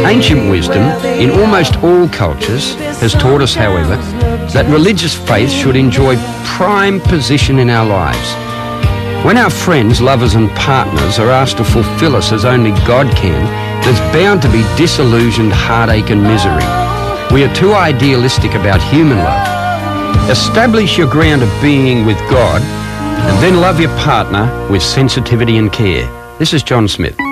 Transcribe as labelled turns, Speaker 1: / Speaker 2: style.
Speaker 1: Ancient wisdom in almost all cultures has taught us, however, that religious faith should enjoy prime position in our lives. When our friends, lovers and partners are asked to fulfill us as only God can, there's bound to be disillusioned heartache and misery. We are too idealistic about human love. Establish your ground of being with God and then love your partner with sensitivity and care. This is John Smith.